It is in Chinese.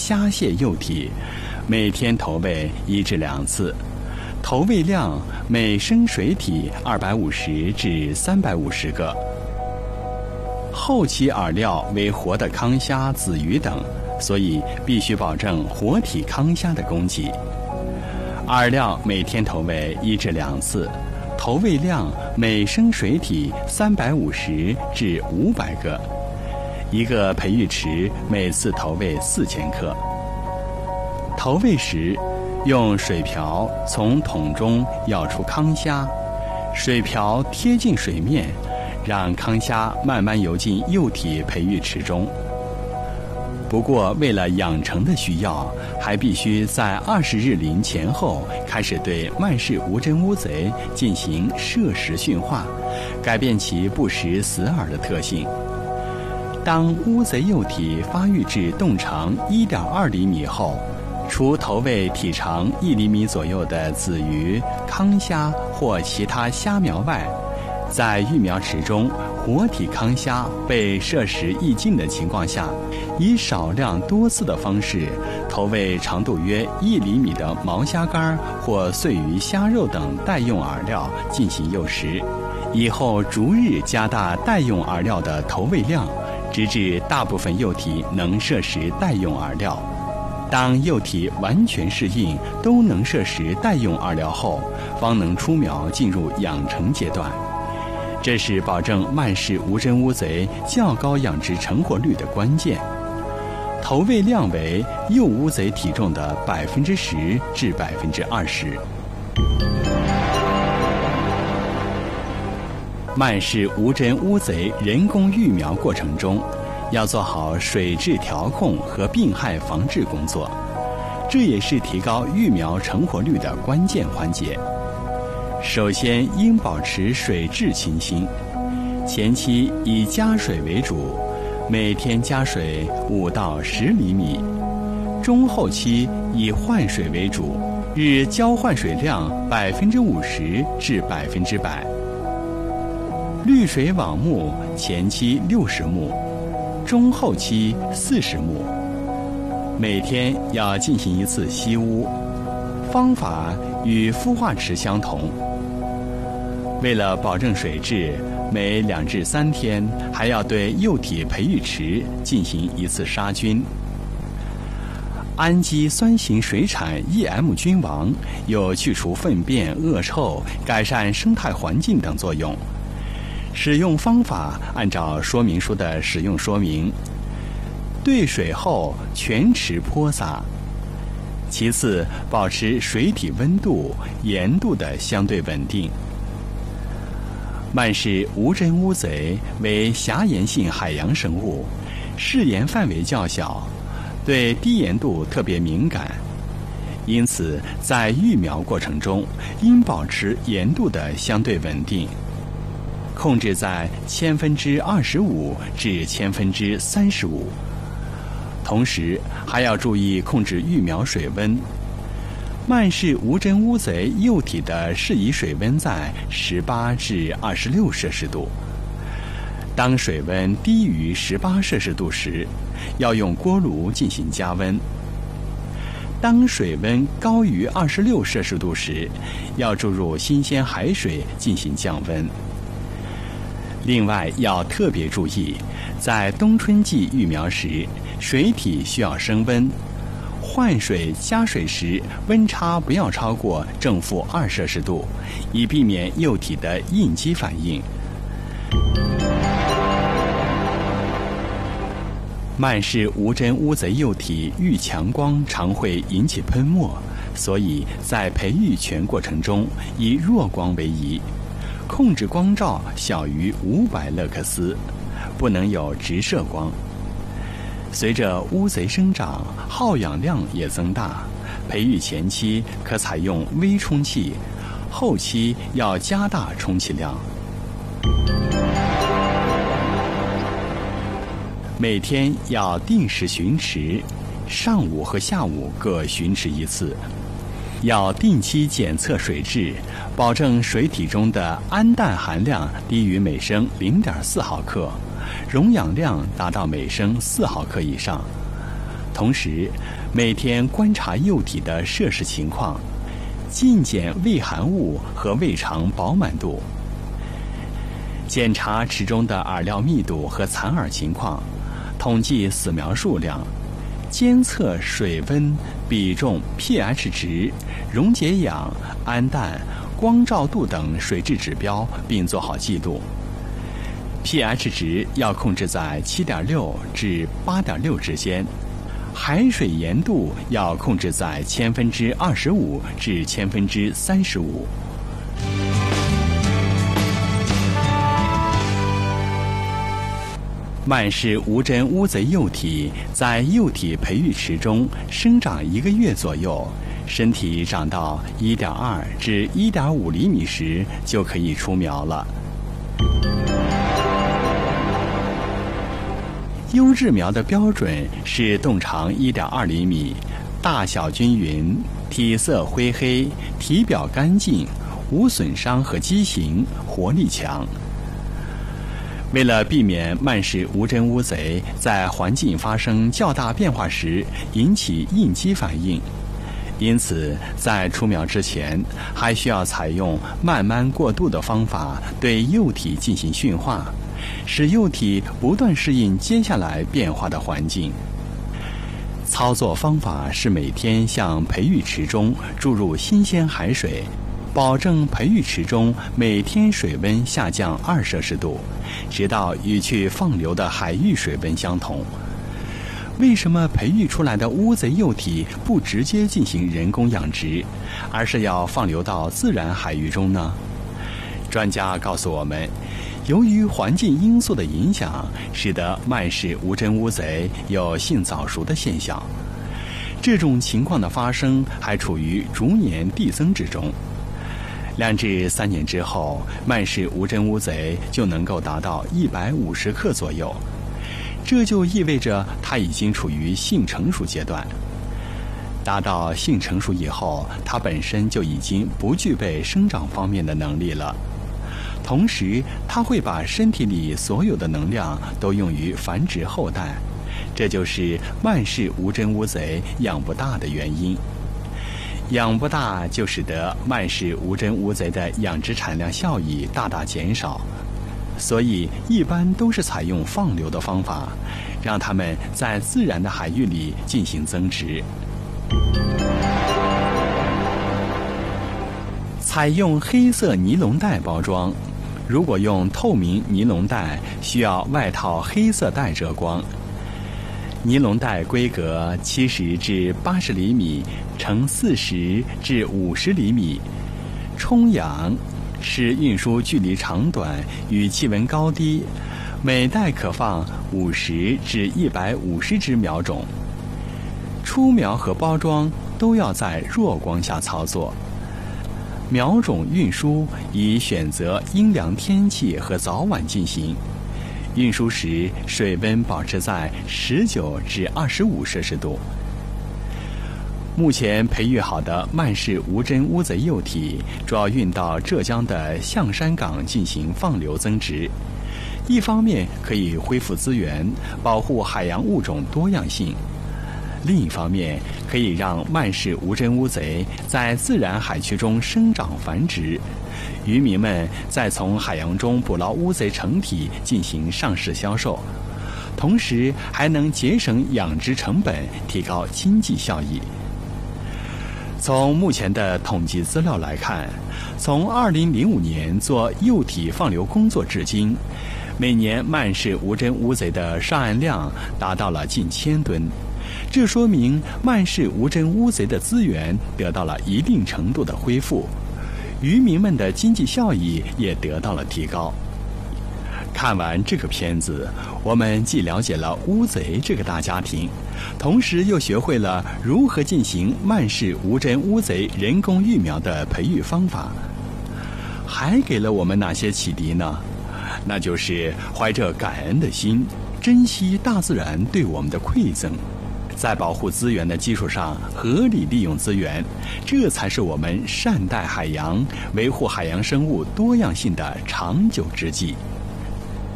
虾蟹幼体，每天投喂1至2次，投喂量每升水体250至350个。后期饵料为活的康虾、子鱼等，所以必须保证活体康虾的供给。饵料每天投喂1至2次，投喂量每升水体350至500个。一个培育池每次投喂4000克。投喂时，用水瓢从桶中舀出康虾，水瓢贴近水面，让康虾慢慢游进幼体培育池中。不过，为了养成的需要，还必须在20日龄前后开始对曼氏无针乌贼进行摄食驯化，改变其不食死饵的特性。当乌贼幼体发育至洞长1.2厘米后，除投喂体长1厘米左右的子鱼、康虾或其他虾苗外，在育苗池中活体康虾被摄食溢尽的情况下，以少量多次的方式投喂长度约1厘米的毛虾干或碎鱼虾肉等代用饵料进行诱食，以后逐日加大代用饵料的投喂量，直至大部分幼体能摄食代用饵料。当幼体完全适应，都能摄食代用饵料后，方能出苗进入养成阶段。这是保证曼氏无针乌贼较高养殖成活率的关键。投喂量为幼乌贼体重的10%至20%。曼氏无针乌贼人工育苗过程中，要做好水质调控和病害防治工作，这也是提高育苗成活率的关键环节。首先应保持水质清新，前期以加水为主，每天加水5到10厘米，中后期以换水为主，日交换水量50%至100%。滤水网目前期60目，中后期40目，每天要进行1次吸污，方法与孵化池相同。为了保证水质，每2至3天还要对幼体培育池进行1次杀菌。氨基酸型水产 EM 菌王有去除粪便、恶臭、改善生态环境等作用。使用方法按照说明书的使用说明，兑水后全池泼洒。其次，保持水体温度、盐度的相对稳定。曼氏无针乌贼为狭盐性海洋生物，适盐范围较小，对低盐度特别敏感，因此在育苗过程中应保持盐度的相对稳定，控制在25%至35%，同时还要注意控制育苗水温。曼氏无针乌贼幼体的适宜水温在18至26摄氏度。当水温低于18摄氏度时，要用锅炉进行加温。当水温高于26摄氏度时，要注入新鲜海水进行降温。另外要特别注意，在冬春季育苗时，水体需要升温，换水加水时温差不要超过正负2摄氏度，以避免幼体的应激反应。曼氏无针乌贼幼体遇强光常会引起喷墨，所以在培育全过程中以弱光为宜，控制光照小于500勒克斯，不能有直射光。随着乌贼生长，耗氧量也增大，培育前期可采用微充气，后期要加大充气量。每天要定时巡池，上午和下午各巡池1次。要定期检测水质，保证水体中的氨氮含量低于每升0.4毫克，溶氧量达到每升4毫克以上。 同时每天观察幼体的摄食情况，尽检胃含物和胃肠饱满度，检查池中的饵料密度和残饵情况，统计死苗数量，监测水温、比重、pH 值、溶解氧、氨氮、光照度等水质指标，并做好记录。pH 值要控制在7.6至8.6之间，海水盐度要控制在25%至35%。曼氏无针乌贼幼体在幼体培育池中生长1个月左右，身体长到1.2至1.5厘米时就可以出苗了。优质苗的标准是动长1.2厘米，大小均匀，体色灰黑，体表干净，无损伤和畸形，活力强。为了避免曼氏无针乌贼在环境发生较大变化时引起应激反应，因此在出苗之前还需要采用慢慢过渡的方法对幼体进行驯化，使幼体不断适应接下来变化的环境。操作方法是每天向培育池中注入新鲜海水，保证培育池中每天水温下降2摄氏度，直到与去放流的海域水温相同。为什么培育出来的乌贼幼体不直接进行人工养殖，而是要放流到自然海域中呢？专家告诉我们，由于环境因素的影响，使得曼氏无针乌贼有性早熟的现象。这种情况的发生还处于逐年递增之中。2至3年之后，曼氏无针乌贼就能够达到150克左右，这就意味着它已经处于性成熟阶段。达到性成熟以后，它本身就已经不具备生长方面的能力了。同时，它会把身体里所有的能量都用于繁殖后代，这就是曼氏无针乌贼养不大的原因。养不大就使得曼氏无针乌贼的养殖产量效益大大减少，所以一般都是采用放流的方法，让它们在自然的海域里进行增殖。采用黑色尼龙袋包装，如果用透明尼龙袋，需要外套黑色袋遮光。尼龙袋规格70至80厘米乘40至50厘米，充氧，视运输距离长短与气温高低，每袋可放50至150只苗种。出苗和包装都要在弱光下操作。苗种运输以选择阴凉天气和早晚进行。运输时水温保持在19至25摄氏度。目前培育好的曼氏无针乌贼幼体主要运到浙江的象山港进行放流增殖，一方面可以恢复资源，保护海洋物种多样性，另一方面可以让曼氏无针乌贼在自然海区中生长繁殖，渔民们再从海洋中捕捞乌贼成体进行上市销售，同时还能节省养殖成本，提高经济效益。从目前的统计资料来看，从2005年做幼体放流工作至今，每年曼氏无针乌贼的上岸量达到了近1000吨，这说明曼氏无针乌贼的资源得到了一定程度的恢复，渔民们的经济效益也得到了提高。看完这个片子，我们既了解了乌贼这个大家庭，同时又学会了如何进行曼氏无针乌贼人工育苗的培育方法。还给了我们哪些启迪呢？那就是怀着感恩的心，珍惜大自然对我们的馈赠，在保护资源的基础上合理利用资源，这才是我们善待海洋、维护海洋生物多样性的长久之计。